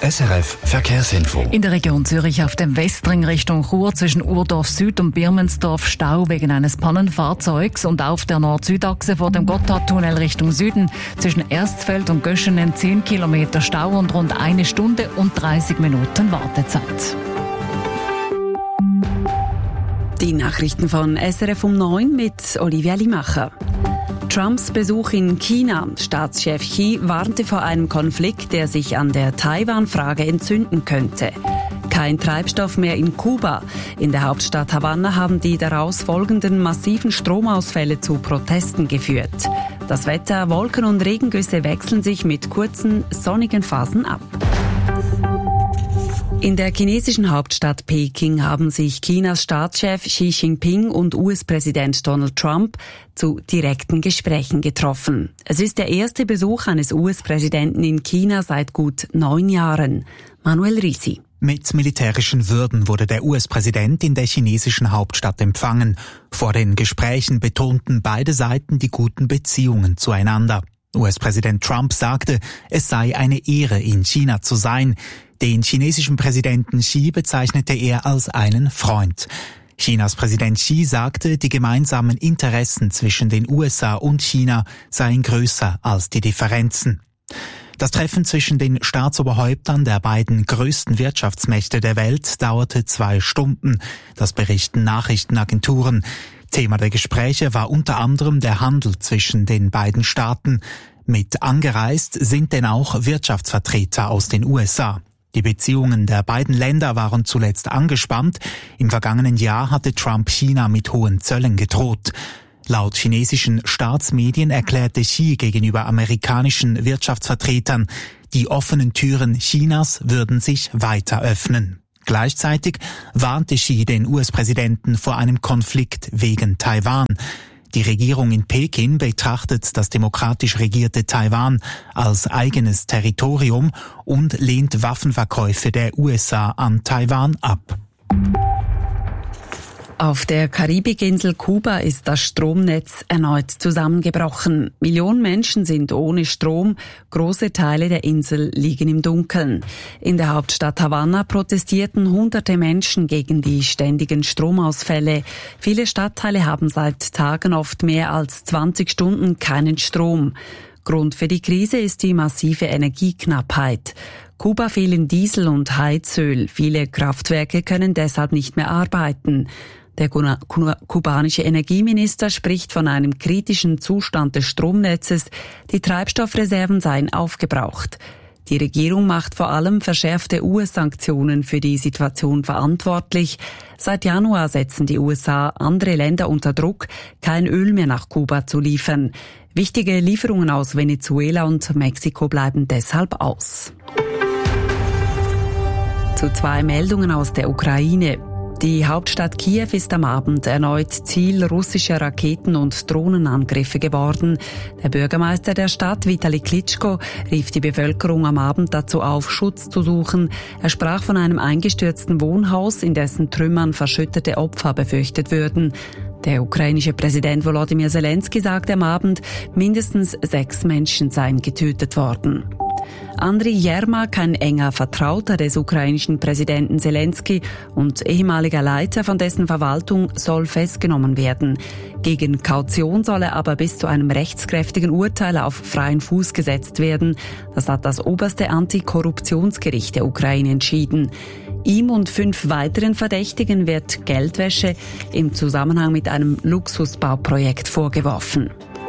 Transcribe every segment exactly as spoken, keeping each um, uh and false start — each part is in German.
S R F Verkehrsinfo. In der Region Zürich auf dem Westring Richtung Chur zwischen Urdorf Süd und Birmensdorf Stau wegen eines Pannenfahrzeugs und auf der Nord-Süd-Achse vor dem Gotthardtunnel Richtung Süden zwischen Erstfeld und Göschenen zehn Kilometer Stau und rund eine Stunde und dreißig Minuten Wartezeit. Die Nachrichten von S R F um neun mit Olivia Limacher. Trumps Besuch in China. Staatschef Xi warnte vor einem Konflikt, der sich an der Taiwan-Frage entzünden könnte. Kein Treibstoff mehr in Kuba. In der Hauptstadt Havanna haben die daraus folgenden massiven Stromausfälle zu Protesten geführt. Das Wetter, Wolken und Regengüsse wechseln sich mit kurzen, sonnigen Phasen ab. In der chinesischen Hauptstadt Peking haben sich Chinas Staatschef Xi Jinping und U S-Präsident Donald Trump zu direkten Gesprächen getroffen. Es ist der erste Besuch eines U S-Präsidenten in China seit gut neun Jahren. Manuel Risi. Mit militärischen Würden wurde der U S-Präsident in der chinesischen Hauptstadt empfangen. Vor den Gesprächen betonten beide Seiten die guten Beziehungen zueinander. U S-Präsident Trump sagte, es sei eine Ehre, in China zu sein. Den chinesischen Präsidenten Xi bezeichnete er als einen Freund. Chinas Präsident Xi sagte, die gemeinsamen Interessen zwischen den U S A und China seien größer als die Differenzen. Das Treffen zwischen den Staatsoberhäuptern der beiden größten Wirtschaftsmächte der Welt dauerte zwei Stunden. Das berichten Nachrichtenagenturen. Thema der Gespräche war unter anderem der Handel zwischen den beiden Staaten. Mit angereist sind denn auch Wirtschaftsvertreter aus den U S A. Die Beziehungen der beiden Länder waren zuletzt angespannt. Im vergangenen Jahr hatte Trump China mit hohen Zöllen gedroht. Laut chinesischen Staatsmedien erklärte Xi gegenüber amerikanischen Wirtschaftsvertretern, die offenen Türen Chinas würden sich weiter öffnen. Gleichzeitig warnte Xi den U S-Präsidenten vor einem Konflikt wegen Taiwan. Die Regierung in Peking betrachtet das demokratisch regierte Taiwan als eigenes Territorium und lehnt Waffenverkäufe der U S A an Taiwan ab. Auf der Karibikinsel Kuba ist das Stromnetz erneut zusammengebrochen. Millionen Menschen sind ohne Strom. Große Teile der Insel liegen im Dunkeln. In der Hauptstadt Havanna protestierten hunderte Menschen gegen die ständigen Stromausfälle. Viele Stadtteile haben seit Tagen oft mehr als zwanzig Stunden keinen Strom. Grund für die Krise ist die massive Energieknappheit. Kuba fehlen Diesel und Heizöl. Viele Kraftwerke können deshalb nicht mehr arbeiten. Der kubanische Energieminister spricht von einem kritischen Zustand des Stromnetzes. Die Treibstoffreserven seien aufgebraucht. Die Regierung macht vor allem verschärfte U S-Sanktionen für die Situation verantwortlich. Seit Januar setzen die U S A andere Länder unter Druck, kein Öl mehr nach Kuba zu liefern. Wichtige Lieferungen aus Venezuela und Mexiko bleiben deshalb aus. Zu zwei Meldungen aus der Ukraine. Die Hauptstadt Kiew ist am Abend erneut Ziel russischer Raketen- und Drohnenangriffe geworden. Der Bürgermeister der Stadt, Vitali Klitschko, rief die Bevölkerung am Abend dazu auf, Schutz zu suchen. Er sprach von einem eingestürzten Wohnhaus, in dessen Trümmern verschüttete Opfer befürchtet würden. Der ukrainische Präsident Volodymyr Zelensky sagte am Abend, mindestens sechs Menschen seien getötet worden. Andriy Jermak, ein enger Vertrauter des ukrainischen Präsidenten Zelensky und ehemaliger Leiter von dessen Verwaltung, soll festgenommen werden. Gegen Kaution soll er aber bis zu einem rechtskräftigen Urteil auf freien Fuß gesetzt werden. Das hat das oberste Antikorruptionsgericht der Ukraine entschieden. Ihm und fünf weiteren Verdächtigen wird Geldwäsche im Zusammenhang mit einem Luxusbauprojekt vorgeworfen.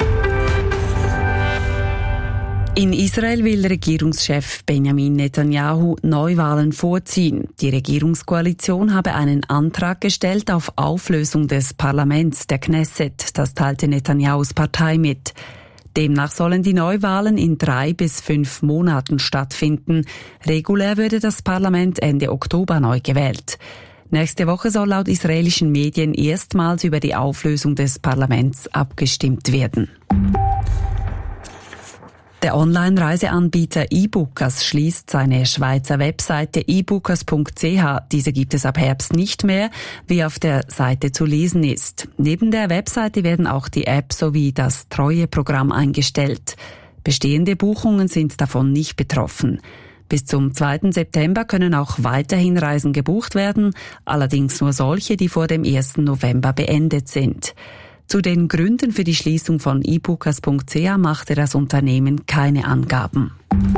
In Israel will Regierungschef Benjamin Netanyahu Neuwahlen vorziehen. Die Regierungskoalition habe einen Antrag gestellt auf Auflösung des Parlaments, der Knesset. Das teilte Netanyahus Partei mit. Demnach sollen die Neuwahlen in drei bis fünf Monaten stattfinden. Regulär würde das Parlament Ende Oktober neu gewählt. Nächste Woche soll laut israelischen Medien erstmals über die Auflösung des Parlaments abgestimmt werden. Der Online-Reiseanbieter eBookers schließt seine Schweizer Webseite e bookers punkt c h. Diese gibt es ab Herbst nicht mehr, wie auf der Seite zu lesen ist. Neben der Webseite werden auch die App sowie das Treueprogramm eingestellt. Bestehende Buchungen sind davon nicht betroffen. Bis zum zweiten September können auch weiterhin Reisen gebucht werden, allerdings nur solche, die vor dem ersten November beendet sind. Zu den Gründen für die Schließung von e bookers punkt c h machte das Unternehmen keine Angaben.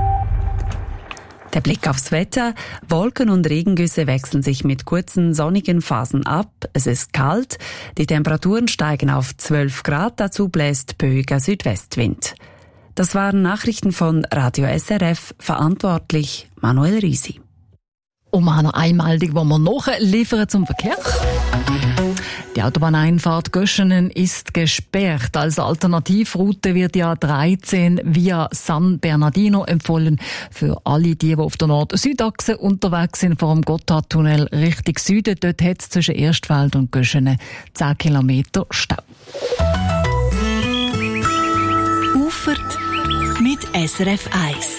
Der Blick aufs Wetter. Wolken und Regengüsse wechseln sich mit kurzen sonnigen Phasen ab. Es ist kalt. Die Temperaturen steigen auf zwölf Grad. Dazu bläst böiger Südwestwind. Das waren Nachrichten von Radio S R F. Verantwortlich Manuel Risi. Und wir haben noch eine Meldung, die wir nachliefern zum Verkehr. Die Autobahneinfahrt Göschenen ist gesperrt. Als Alternativroute wird ja dreizehn via San Bernardino empfohlen. Für alle, die, die auf der Nord-Süd-Achse unterwegs sind, vor dem Gotthardtunnel Richtung Süden. Dort hat es zwischen Erstfeld und Göschenen zehn Kilometer Stau. Ufert mit S R F eins.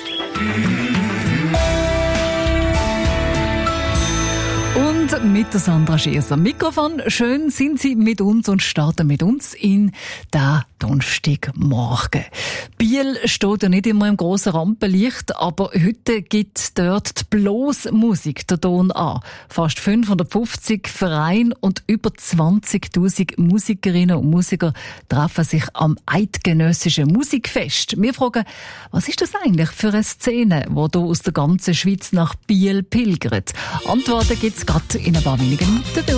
Und mit der Sandra Schierser am Mikrofon. Schön sind Sie mit uns und starten mit uns in den Donnerstagmorgen. Biel steht ja nicht immer im grossen Rampenlicht, aber heute gibt dort die Bluesmusik der Ton an. Fast fünfhundertfünfzig Vereine und über zwanzigtausend Musikerinnen und Musiker treffen sich am Eidgenössischen Musikfest. Wir fragen, was ist das eigentlich für eine Szene, die hier aus der ganzen Schweiz nach Biel pilgert? Antworten gibt's gerade in ein paar wenigen Minuten.